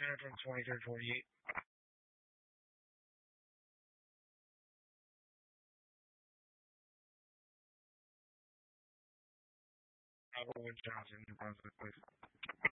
Center from 2348. Albert Wood Johnson, New Brunswick, please.